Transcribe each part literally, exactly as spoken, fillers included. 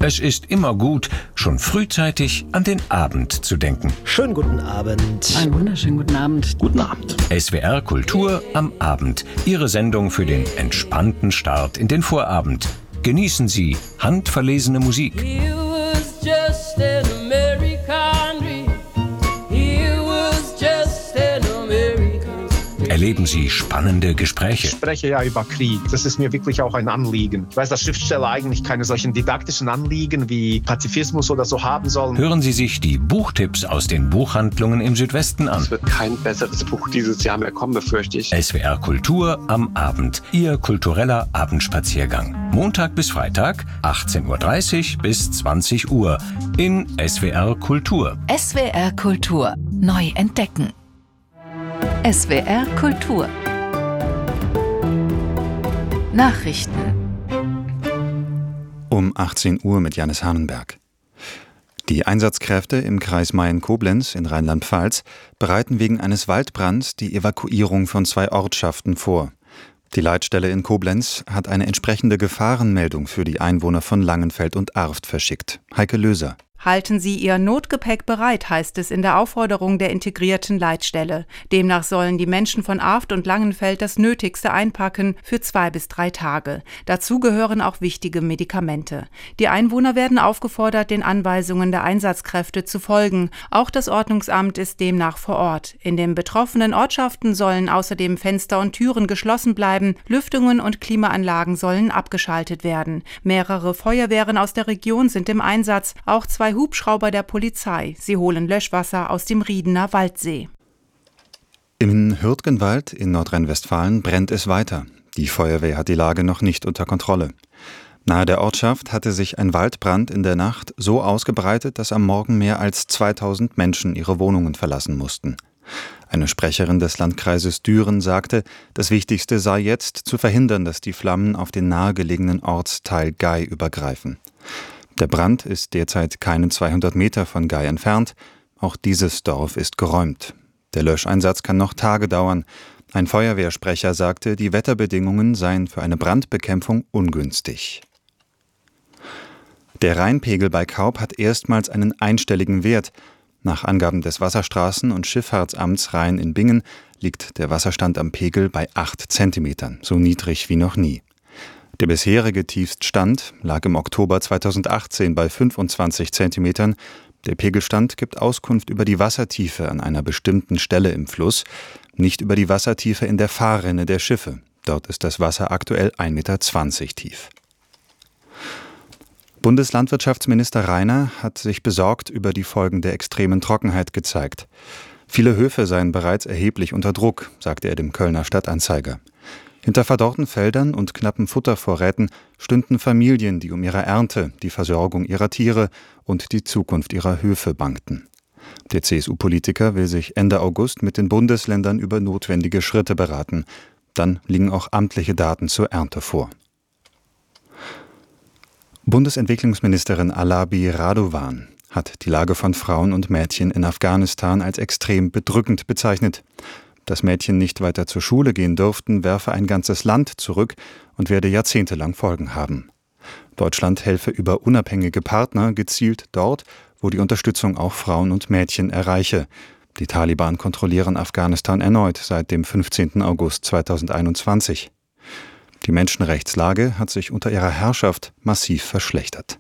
Es ist immer gut, schon frühzeitig an den Abend zu denken. Schönen guten Abend. Einen wunderschönen guten Abend. Guten Abend. S W R Kultur am Abend. Ihre Sendung für den entspannten Start in den Vorabend. Genießen Sie handverlesene Musik. He was just an American dream. He was just an American dream. Erleben Sie spannende Gespräche. Ich spreche ja über Krieg. Das ist mir wirklich auch ein Anliegen. Ich weiß, dass Schriftsteller eigentlich keine solchen didaktischen Anliegen wie Pazifismus oder so haben sollen. Hören Sie sich die Buchtipps aus den Buchhandlungen im Südwesten an. Es wird kein besseres Buch dieses Jahr mehr kommen, befürchte ich. S W R Kultur am Abend. Ihr kultureller Abendspaziergang. Montag bis Freitag, achtzehn Uhr dreißig bis zwanzig Uhr in S W R Kultur. S W R Kultur. Neu entdecken. S W R Kultur. Nachrichten. Um achtzehn Uhr mit Janis Hahnenberg. Die Einsatzkräfte im Kreis Mayen-Koblenz in Rheinland-Pfalz bereiten wegen eines Waldbrands die Evakuierung von zwei Ortschaften vor. Die Leitstelle in Koblenz hat eine entsprechende Gefahrenmeldung für die Einwohner von Langenfeld und Arft verschickt. Heike Löser. Halten Sie Ihr Notgepäck bereit, heißt es in der Aufforderung der integrierten Leitstelle. Demnach sollen die Menschen von Arft und Langenfeld das Nötigste einpacken für zwei bis drei Tage. Dazu gehören auch wichtige Medikamente. Die Einwohner werden aufgefordert, den Anweisungen der Einsatzkräfte zu folgen. Auch das Ordnungsamt ist demnach vor Ort. In den betroffenen Ortschaften sollen außerdem Fenster und Türen geschlossen bleiben, Lüftungen und Klimaanlagen sollen abgeschaltet werden. Mehrere Feuerwehren aus der Region sind im Einsatz, auch zwei Hubschrauber der Polizei. Sie holen Löschwasser aus dem Riedener Waldsee. Im Hürtgenwald in Nordrhein-Westfalen brennt es weiter. Die Feuerwehr hat die Lage noch nicht unter Kontrolle. Nahe der Ortschaft hatte sich ein Waldbrand in der Nacht so ausgebreitet, dass am Morgen mehr als zweitausend Menschen ihre Wohnungen verlassen mussten. Eine Sprecherin des Landkreises Düren sagte, das Wichtigste sei jetzt, zu verhindern, dass die Flammen auf den nahegelegenen Ortsteil Gay übergreifen. Der Brand ist derzeit keine zweihundert Meter von Gay entfernt. Auch dieses Dorf ist geräumt. Der Löscheinsatz kann noch Tage dauern. Ein Feuerwehrsprecher sagte, die Wetterbedingungen seien für eine Brandbekämpfung ungünstig. Der Rheinpegel bei Kaub hat erstmals einen einstelligen Wert. Nach Angaben des Wasserstraßen- und Schifffahrtsamts Rhein in Bingen liegt der Wasserstand am Pegel bei acht Zentimetern, so niedrig wie noch nie. Der bisherige Tiefststand lag im Oktober zweitausendachtzehn bei fünfundzwanzig Zentimetern. Der Pegelstand gibt Auskunft über die Wassertiefe an einer bestimmten Stelle im Fluss, nicht über die Wassertiefe in der Fahrrinne der Schiffe. Dort ist das Wasser aktuell ein Meter zwanzig tief. Bundeslandwirtschaftsminister Rainer hat sich besorgt über die Folgen der extremen Trockenheit gezeigt. Viele Höfe seien bereits erheblich unter Druck, sagte er dem Kölner Stadtanzeiger. Hinter verdorrten Feldern und knappen Futtervorräten stünden Familien, die um ihre Ernte, die Versorgung ihrer Tiere und die Zukunft ihrer Höfe bangten. Der C S U-Politiker will sich Ende August mit den Bundesländern über notwendige Schritte beraten. Dann liegen auch amtliche Daten zur Ernte vor. Bundesentwicklungsministerin Alabi Radovan hat die Lage von Frauen und Mädchen in Afghanistan als extrem bedrückend bezeichnet. Dass Mädchen nicht weiter zur Schule gehen dürften, werfe ein ganzes Land zurück und werde jahrzehntelang Folgen haben. Deutschland helfe über unabhängige Partner gezielt dort, wo die Unterstützung auch Frauen und Mädchen erreiche. Die Taliban kontrollieren Afghanistan erneut seit dem fünfzehnten August zweitausendeinundzwanzig. Die Menschenrechtslage hat sich unter ihrer Herrschaft massiv verschlechtert.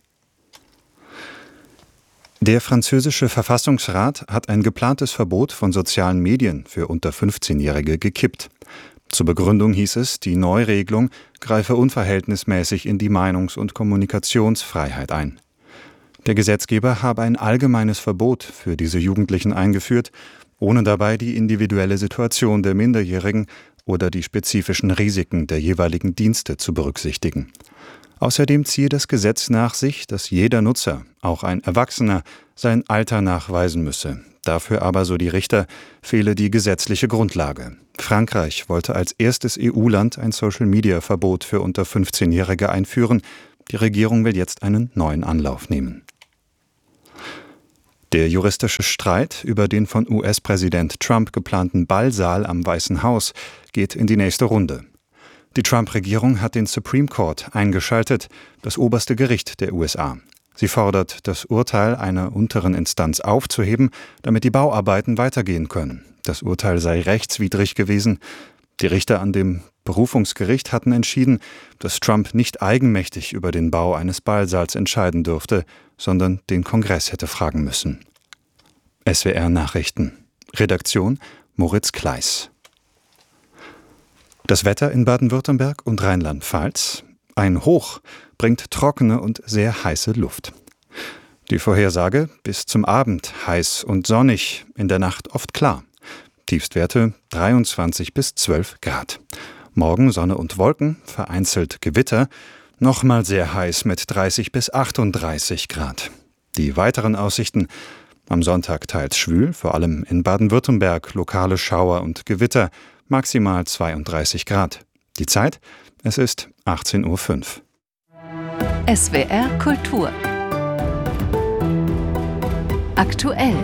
Der französische Verfassungsrat hat ein geplantes Verbot von sozialen Medien für unter fünfzehnjährige gekippt. Zur Begründung hieß es, die Neuregelung greife unverhältnismäßig in die Meinungs- und Kommunikationsfreiheit ein. Der Gesetzgeber habe ein allgemeines Verbot für diese Jugendlichen eingeführt, ohne dabei die individuelle Situation der Minderjährigen oder die spezifischen Risiken der jeweiligen Dienste zu berücksichtigen. Außerdem ziehe das Gesetz nach sich, dass jeder Nutzer, auch ein Erwachsener, sein Alter nachweisen müsse. Dafür aber, so die Richter, fehle die gesetzliche Grundlage. Frankreich wollte als erstes E U-Land ein Social-Media-Verbot für unter fünfzehnjährige einführen. Die Regierung will jetzt einen neuen Anlauf nehmen. Der juristische Streit über den von U S-Präsident Trump geplanten Ballsaal am Weißen Haus geht in die nächste Runde. Die Trump-Regierung hat den Supreme Court eingeschaltet, das oberste Gericht der U S A. Sie fordert, das Urteil einer unteren Instanz aufzuheben, damit die Bauarbeiten weitergehen können. Das Urteil sei rechtswidrig gewesen. Die Richter an dem Berufungsgericht hatten entschieden, dass Trump nicht eigenmächtig über den Bau eines Ballsaals entscheiden dürfte, sondern den Kongress hätte fragen müssen. S W R Nachrichten. Redaktion Moritz Kleiss. Das Wetter in Baden-Württemberg und Rheinland-Pfalz. Ein Hoch bringt trockene und sehr heiße Luft. Die Vorhersage: bis zum Abend heiß und sonnig, in der Nacht oft klar. Tiefstwerte dreiundzwanzig bis zwölf Grad. Morgen Sonne und Wolken, vereinzelt Gewitter, nochmal sehr heiß mit dreißig bis achtunddreißig Grad. Die weiteren Aussichten: am Sonntag teils schwül, vor allem in Baden-Württemberg lokale Schauer und Gewitter, maximal zweiunddreißig Grad. Die Zeit: es ist achtzehn Uhr fünf. S W R Kultur. Aktuell.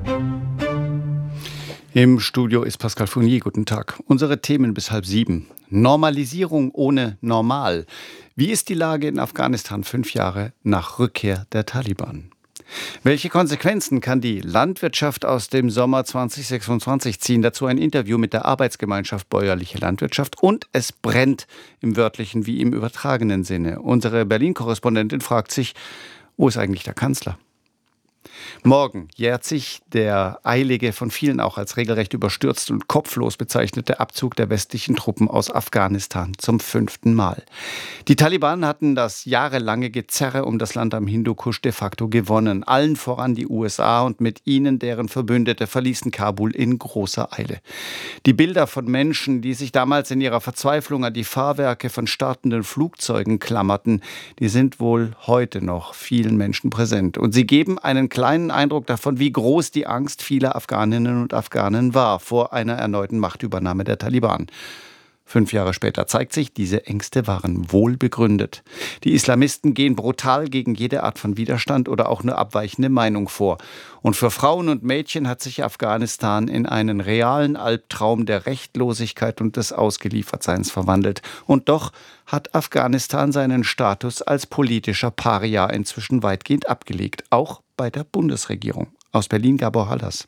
Im Studio ist Pascal Fournier. Guten Tag. Unsere Themen bis halb sieben. Normalisierung ohne Normal. Wie ist die Lage in Afghanistan fünf Jahre nach Rückkehr der Taliban? Welche Konsequenzen kann die Landwirtschaft aus dem Sommer zweitausendsechsundzwanzig ziehen? Dazu ein Interview mit der Arbeitsgemeinschaft Bäuerliche Landwirtschaft. Und es brennt im wörtlichen wie im übertragenen Sinne. Unsere Berlin-Korrespondentin fragt sich, wo ist eigentlich der Kanzler? Morgen jährt sich der eilige, von vielen auch als regelrecht überstürzt und kopflos bezeichnete Abzug der westlichen Truppen aus Afghanistan zum fünften Mal. Die Taliban hatten das jahrelange Gezerre um das Land am Hindukusch de facto gewonnen. Allen voran die U S A und mit ihnen deren Verbündete verließen Kabul in großer Eile. Die Bilder von Menschen, die sich damals in ihrer Verzweiflung an die Fahrwerke von startenden Flugzeugen klammerten, die sind wohl heute noch vielen Menschen präsent. Und sie geben einen kleinen Eindruck davon, wie groß die Angst vieler Afghaninnen und Afghanen war vor einer erneuten Machtübernahme der Taliban. Fünf Jahre später zeigt sich, diese Ängste waren wohl begründet. Die Islamisten gehen brutal gegen jede Art von Widerstand oder auch eine abweichende Meinung vor. Und für Frauen und Mädchen hat sich Afghanistan in einen realen Albtraum der Rechtlosigkeit und des Ausgeliefertseins verwandelt. Und doch hat Afghanistan seinen Status als politischer Paria inzwischen weitgehend abgelegt, auch bei der Bundesregierung. Aus Berlin Gabor Hallers.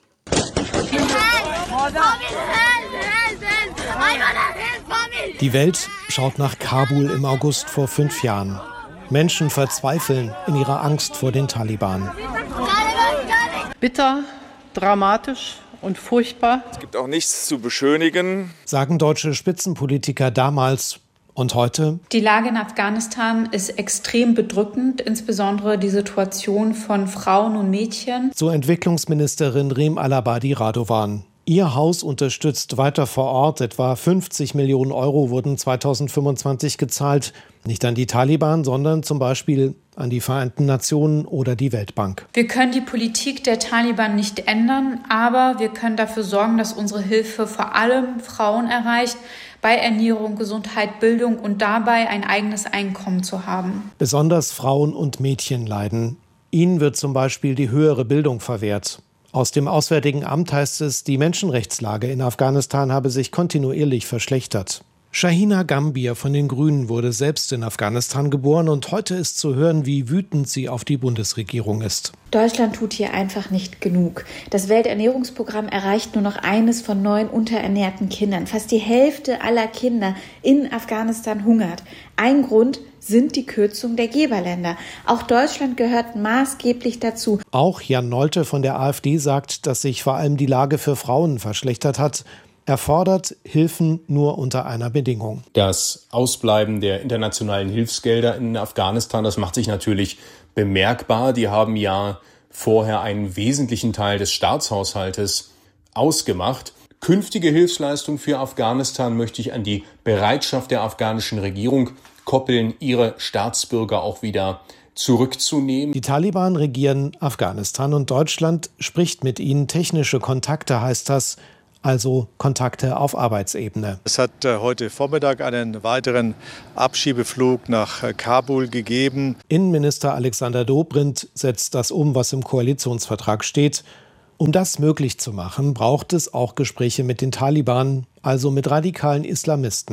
Die Welt schaut nach Kabul im August vor fünf Jahren. Menschen verzweifeln in ihrer Angst vor den Taliban. Bitter, dramatisch und furchtbar. Es gibt auch nichts zu beschönigen, sagen deutsche Spitzenpolitiker damals. Und heute? Die Lage in Afghanistan ist extrem bedrückend, insbesondere die Situation von Frauen und Mädchen. So Entwicklungsministerin Reem Alabadi Radovan. Ihr Haus unterstützt weiter vor Ort. Etwa fünfzig Millionen Euro wurden zweitausendfünfundzwanzig gezahlt. Nicht an die Taliban, sondern zum Beispiel an die Vereinten Nationen oder die Weltbank. Wir können die Politik der Taliban nicht ändern, aber wir können dafür sorgen, dass unsere Hilfe vor allem Frauen erreicht, bei Ernährung, Gesundheit, Bildung und dabei ein eigenes Einkommen zu haben. Besonders Frauen und Mädchen leiden. Ihnen wird zum Beispiel die höhere Bildung verwehrt. Aus dem Auswärtigen Amt heißt es, die Menschenrechtslage in Afghanistan habe sich kontinuierlich verschlechtert. Shahina Gambir von den Grünen wurde selbst in Afghanistan geboren und heute ist zu hören, wie wütend sie auf die Bundesregierung ist. Deutschland tut hier einfach nicht genug. Das Welternährungsprogramm erreicht nur noch eines von neun unterernährten Kindern. Fast die Hälfte aller Kinder in Afghanistan hungert. Ein Grund sind die Kürzungen der Geberländer. Auch Deutschland gehört maßgeblich dazu. Auch Jan Nolte von der AfD sagt, dass sich vor allem die Lage für Frauen verschlechtert hat. Er fordert Hilfen nur unter einer Bedingung. Das Ausbleiben der internationalen Hilfsgelder in Afghanistan, das macht sich natürlich bemerkbar. Die haben ja vorher einen wesentlichen Teil des Staatshaushaltes ausgemacht. Künftige Hilfsleistung für Afghanistan möchte ich an die Bereitschaft der afghanischen Regierung koppeln, ihre Staatsbürger auch wieder zurückzunehmen. Die Taliban regieren Afghanistan und Deutschland spricht mit ihnen. Technische Kontakte heißt das. Also Kontakte auf Arbeitsebene. Es hat heute Vormittag einen weiteren Abschiebeflug nach Kabul gegeben. Innenminister Alexander Dobrindt setzt das um, was im Koalitionsvertrag steht. Um das möglich zu machen, braucht es auch Gespräche mit den Taliban, also mit radikalen Islamisten.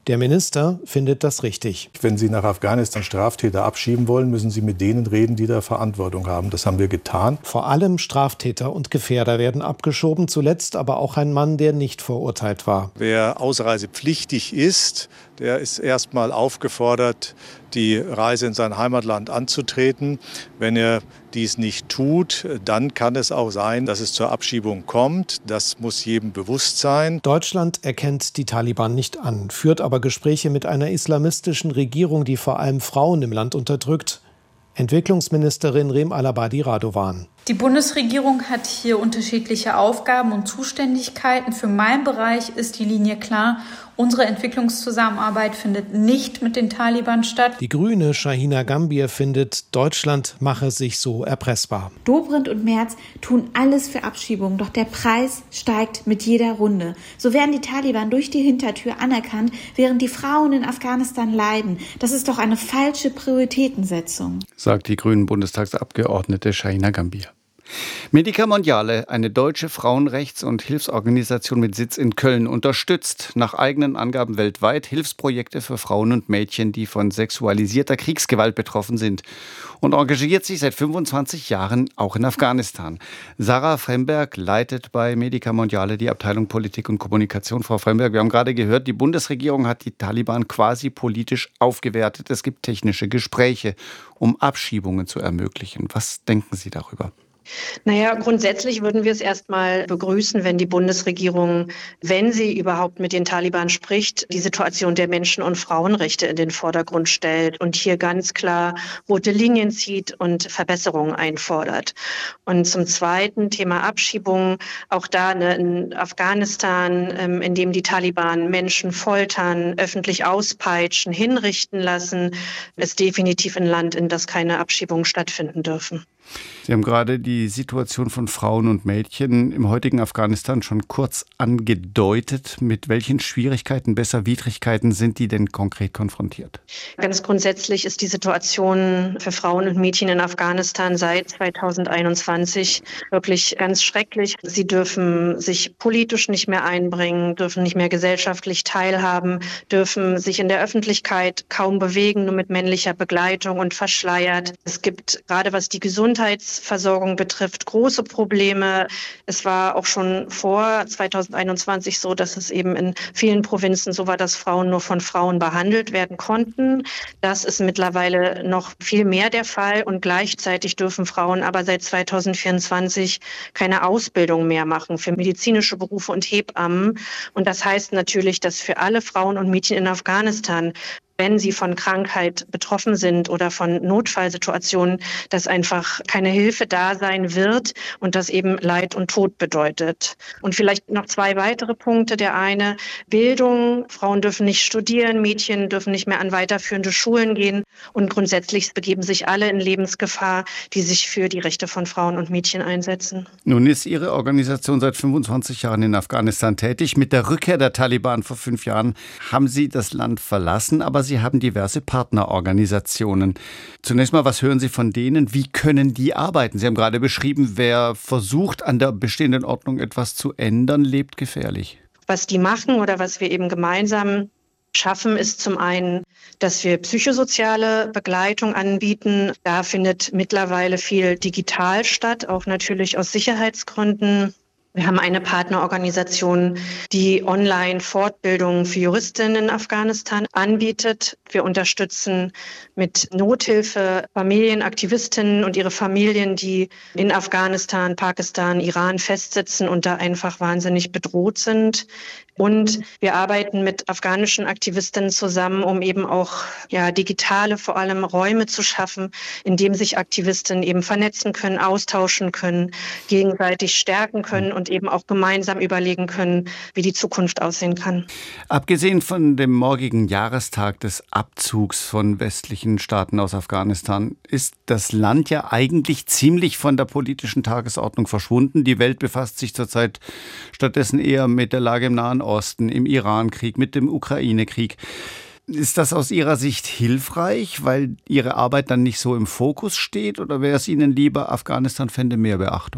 Der Minister findet das richtig. Wenn Sie nach Afghanistan Straftäter abschieben wollen, müssen Sie mit denen reden, die da Verantwortung haben. Das haben wir getan. Vor allem Straftäter und Gefährder werden abgeschoben, zuletzt aber auch ein Mann, der nicht verurteilt war. Wer ausreisepflichtig ist, der ist erstmal aufgefordert, die Reise in sein Heimatland anzutreten. Wenn er dies nicht tut, dann kann es auch sein, dass es zur Abschiebung kommt. Das muss jedem bewusst sein. Deutschland erkennt die Taliban nicht an, führt aber Gespräche mit einer islamistischen Regierung, die vor allem Frauen im Land unterdrückt. Entwicklungsministerin Rem Alabadi Radovan. Die Bundesregierung hat hier unterschiedliche Aufgaben und Zuständigkeiten. Für meinen Bereich ist die Linie klar. Unsere Entwicklungszusammenarbeit findet nicht mit den Taliban statt. Die Grüne Shahina Gambier findet, Deutschland mache sich so erpressbar. Dobrindt und Merz tun alles für Abschiebungen, doch der Preis steigt mit jeder Runde. So werden die Taliban durch die Hintertür anerkannt, während die Frauen in Afghanistan leiden. Das ist doch eine falsche Prioritätensetzung, sagt die grünen Bundestagsabgeordnete Shahina Gambier. Medica Mondiale, eine deutsche Frauenrechts- und Hilfsorganisation mit Sitz in Köln, unterstützt nach eigenen Angaben weltweit Hilfsprojekte für Frauen und Mädchen, die von sexualisierter Kriegsgewalt betroffen sind, und engagiert sich seit fünfundzwanzig Jahren auch in Afghanistan. Sarah Fremberg leitet bei Medica Mondiale die Abteilung Politik und Kommunikation. Frau Fremberg, wir haben gerade gehört, die Bundesregierung hat die Taliban quasi politisch aufgewertet. Es gibt technische Gespräche, um Abschiebungen zu ermöglichen. Was denken Sie darüber? Naja, grundsätzlich würden wir es erstmal begrüßen, wenn die Bundesregierung, wenn sie überhaupt mit den Taliban spricht, die Situation der Menschen- und Frauenrechte in den Vordergrund stellt und hier ganz klar rote Linien zieht und Verbesserungen einfordert. Und zum Zweiten Thema Abschiebung, auch da ne, in Afghanistan, ähm, in dem die Taliban Menschen foltern, öffentlich auspeitschen, hinrichten lassen, ist definitiv ein Land, in das keine Abschiebungen stattfinden dürfen. Sie haben gerade die Situation von Frauen und Mädchen im heutigen Afghanistan schon kurz angedeutet. Mit welchen Schwierigkeiten, besser Widrigkeiten sind die denn konkret konfrontiert? Ganz grundsätzlich ist die Situation für Frauen und Mädchen in Afghanistan seit zweitausendeinundzwanzig wirklich ganz schrecklich. Sie dürfen sich politisch nicht mehr einbringen, dürfen nicht mehr gesellschaftlich teilhaben, dürfen sich in der Öffentlichkeit kaum bewegen, nur mit männlicher Begleitung und verschleiert. Es gibt gerade was die Gesundheitsversorgung betrifft, große Probleme. Es war auch schon vor zweitausendeinundzwanzig so, dass es eben in vielen Provinzen so war, dass Frauen nur von Frauen behandelt werden konnten. Das ist mittlerweile noch viel mehr der Fall und gleichzeitig dürfen Frauen aber seit zweitausendvierundzwanzig keine Ausbildung mehr machen für medizinische Berufe und Hebammen. Und das heißt natürlich, dass für alle Frauen und Mädchen in Afghanistan, wenn sie von Krankheit betroffen sind oder von Notfallsituationen, dass einfach keine Hilfe da sein wird und das eben Leid und Tod bedeutet. Und vielleicht noch zwei weitere Punkte. Der eine, Bildung. Frauen dürfen nicht studieren, Mädchen dürfen nicht mehr an weiterführende Schulen gehen und grundsätzlich begeben sich alle in Lebensgefahr, die sich für die Rechte von Frauen und Mädchen einsetzen. Nun ist Ihre Organisation seit fünfundzwanzig Jahren in Afghanistan tätig. Mit der Rückkehr der Taliban vor fünf Jahren haben Sie das Land verlassen, aber Sie haben diverse Partnerorganisationen. Zunächst mal, was hören Sie von denen? Wie können die arbeiten? Sie haben gerade beschrieben, wer versucht, an der bestehenden Ordnung etwas zu ändern, lebt gefährlich. Was die machen oder was wir eben gemeinsam schaffen, ist zum einen, dass wir psychosoziale Begleitung anbieten. Da findet mittlerweile viel digital statt, auch natürlich aus Sicherheitsgründen. Wir haben eine Partnerorganisation, die Online-Fortbildungen für Juristinnen in Afghanistan anbietet. Wir unterstützen mit Nothilfe Familienaktivistinnen und ihre Familien, die in Afghanistan, Pakistan, Iran festsitzen und da einfach wahnsinnig bedroht sind. Und wir arbeiten mit afghanischen Aktivistinnen zusammen, um eben auch ja, digitale vor allem Räume zu schaffen, in dem sich Aktivistinnen eben vernetzen können, austauschen können, gegenseitig stärken können und eben auch gemeinsam überlegen können, wie die Zukunft aussehen kann. Abgesehen von dem morgigen Jahrestag des Abzugs von westlichen Staaten aus Afghanistan ist das Land ja eigentlich ziemlich von der politischen Tagesordnung verschwunden. Die Welt befasst sich zurzeit stattdessen eher mit der Lage im Nahen Osten, im Irankrieg, mit dem Ukraine-Krieg. Ist das aus Ihrer Sicht hilfreich, weil Ihre Arbeit dann nicht so im Fokus steht, oder wäre es Ihnen lieber, Afghanistan fände mehr Beachtung?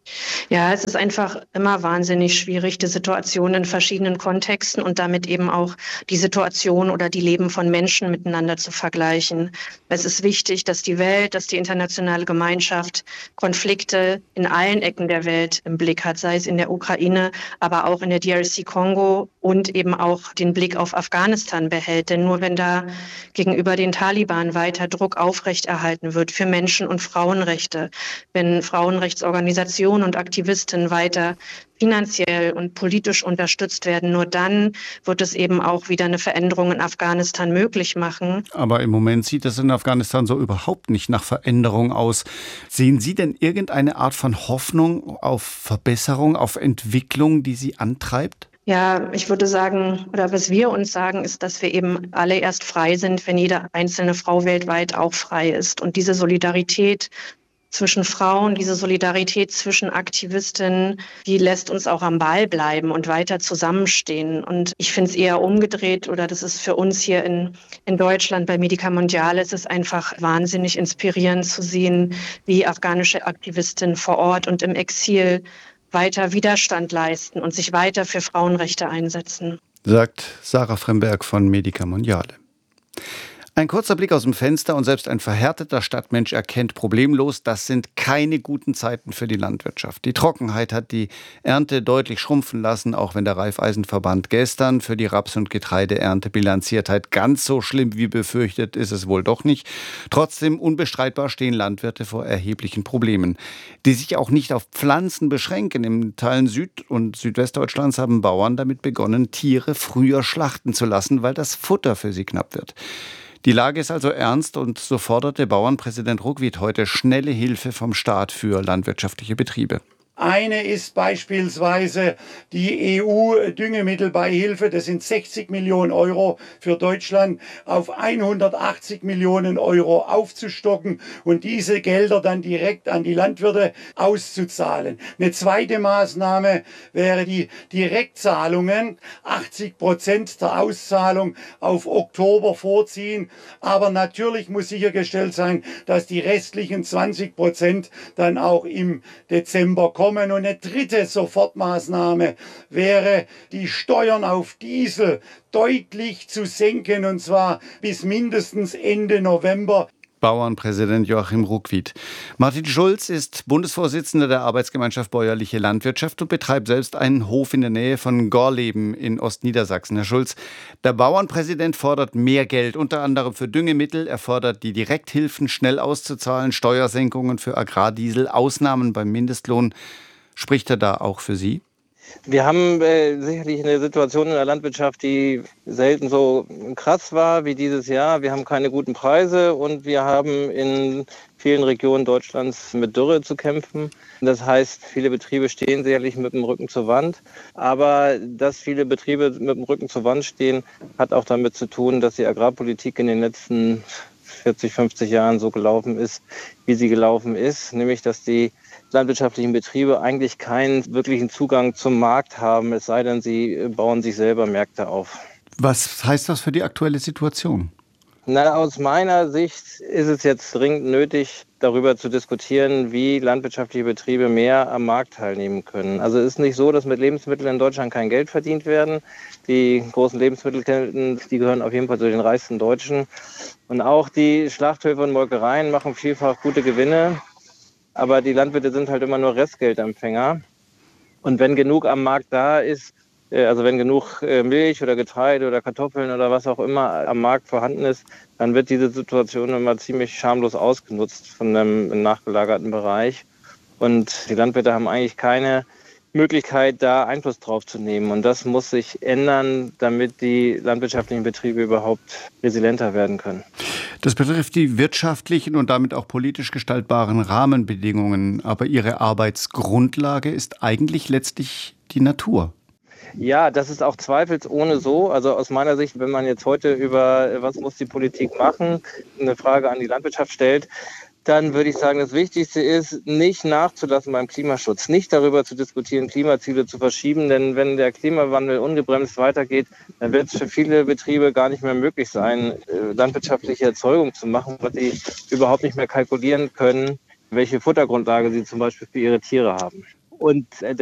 Ja, es ist einfach immer wahnsinnig schwierig, die Situation in verschiedenen Kontexten und damit eben auch die Situation oder die Leben von Menschen miteinander zu vergleichen. Es ist wichtig, dass die Welt, dass die internationale Gemeinschaft Konflikte in allen Ecken der Welt im Blick hat, sei es in der Ukraine, aber auch in der D R C Kongo und eben auch den Blick auf Afghanistan behält. Denn nur wenn da gegenüber den Taliban weiter Druck aufrechterhalten wird für Menschen- und Frauenrechte, wenn Frauenrechtsorganisationen und Aktivistinnen weiter finanziell und politisch unterstützt werden, nur dann wird es eben auch wieder eine Veränderung in Afghanistan möglich machen. Aber im Moment sieht es in Afghanistan so überhaupt nicht nach Veränderung aus. Sehen Sie denn irgendeine Art von Hoffnung auf Verbesserung, auf Entwicklung, die Sie antreibt? Ja, ich würde sagen, oder was wir uns sagen, ist, dass wir eben alle erst frei sind, wenn jede einzelne Frau weltweit auch frei ist. Und diese Solidarität zwischen Frauen, diese Solidarität zwischen Aktivistinnen, die lässt uns auch am Ball bleiben und weiter zusammenstehen. Und ich finde es eher umgedreht, oder das ist für uns hier in, in Deutschland bei Medica Mondiale, es ist einfach wahnsinnig inspirierend zu sehen, wie afghanische Aktivistinnen vor Ort und im Exil weiter Widerstand leisten und sich weiter für Frauenrechte einsetzen. Sagt Sarah Fremberg von Medica Mondiale. Ein kurzer Blick aus dem Fenster und selbst ein verhärteter Stadtmensch erkennt problemlos, das sind keine guten Zeiten für die Landwirtschaft. Die Trockenheit hat die Ernte deutlich schrumpfen lassen, auch wenn der Raiffeisenverband gestern für die Raps- und Getreideernte bilanziert hat. Ganz so schlimm wie befürchtet ist es wohl doch nicht. Trotzdem unbestreitbar stehen Landwirte vor erheblichen Problemen, die sich auch nicht auf Pflanzen beschränken. In Teilen Süd- und Südwestdeutschlands haben Bauern damit begonnen, Tiere früher schlachten zu lassen, weil das Futter für sie knapp wird. Die Lage ist also ernst und so forderte Bauernpräsident Ruckwied heute schnelle Hilfe vom Staat für landwirtschaftliche Betriebe. Eine ist beispielsweise die E U-Düngemittelbeihilfe, das sind sechzig Millionen Euro für Deutschland, auf hundertachtzig Millionen Euro aufzustocken und diese Gelder dann direkt an die Landwirte auszuzahlen. Eine zweite Maßnahme wäre die Direktzahlungen, achtzig Prozent der Auszahlung auf Oktober vorziehen, aber natürlich muss sichergestellt sein, dass die restlichen zwanzig Prozent dann auch im Dezember kommen. Und eine dritte Sofortmaßnahme wäre, die Steuern auf Diesel deutlich zu senken, und zwar bis mindestens Ende November. Bauernpräsident Joachim Ruckwied. Martin Schulz ist Bundesvorsitzender der Arbeitsgemeinschaft Bäuerliche Landwirtschaft und betreibt selbst einen Hof in der Nähe von Gorleben in Ostniedersachsen. Herr Schulz, der Bauernpräsident fordert mehr Geld, unter anderem für Düngemittel. Er fordert, die Direkthilfen schnell auszuzahlen, Steuersenkungen für Agrardiesel, Ausnahmen beim Mindestlohn. Spricht er da auch für Sie? Wir haben äh, sicherlich eine Situation in der Landwirtschaft, die selten so krass war wie dieses Jahr. Wir haben keine guten Preise und wir haben in vielen Regionen Deutschlands mit Dürre zu kämpfen. Das heißt, viele Betriebe stehen sicherlich mit dem Rücken zur Wand. Aber dass viele Betriebe mit dem Rücken zur Wand stehen, hat auch damit zu tun, dass die Agrarpolitik in den letzten vierzig, fünfzig Jahren so gelaufen ist, wie sie gelaufen ist. Nämlich, dass die landwirtschaftlichen Betriebe eigentlich keinen wirklichen Zugang zum Markt haben, es sei denn, sie bauen sich selber Märkte auf. Was heißt das für die aktuelle Situation? Na, aus meiner Sicht ist es jetzt dringend nötig, darüber zu diskutieren, wie landwirtschaftliche Betriebe mehr am Markt teilnehmen können. Also es ist nicht so, dass mit Lebensmitteln in Deutschland kein Geld verdient werden. Die großen Lebensmittelketten, die gehören auf jeden Fall zu den reichsten Deutschen. Und auch die Schlachthöfe und Molkereien machen vielfach gute Gewinne. Aber die Landwirte sind halt immer nur Restgeldempfänger. Und wenn genug am Markt da ist, also wenn genug Milch oder Getreide oder Kartoffeln oder was auch immer am Markt vorhanden ist, dann wird diese Situation immer ziemlich schamlos ausgenutzt von einem nachgelagerten Bereich. Und die Landwirte haben eigentlich keine Möglichkeit, da Einfluss drauf zu nehmen. Und das muss sich ändern, damit die landwirtschaftlichen Betriebe überhaupt resilienter werden können. Das betrifft die wirtschaftlichen und damit auch politisch gestaltbaren Rahmenbedingungen. Aber ihre Arbeitsgrundlage ist eigentlich letztlich die Natur. Ja, das ist auch zweifelsohne so. Also aus meiner Sicht, wenn man jetzt heute über was muss die Politik machen, eine Frage an die Landwirtschaft stellt, dann würde ich sagen, das Wichtigste ist, nicht nachzulassen beim Klimaschutz, nicht darüber zu diskutieren, Klimaziele zu verschieben, denn wenn der Klimawandel ungebremst weitergeht, dann wird es für viele Betriebe gar nicht mehr möglich sein, landwirtschaftliche Erzeugung zu machen, weil sie überhaupt nicht mehr kalkulieren können, welche Futtergrundlage sie zum Beispiel für ihre Tiere haben. Und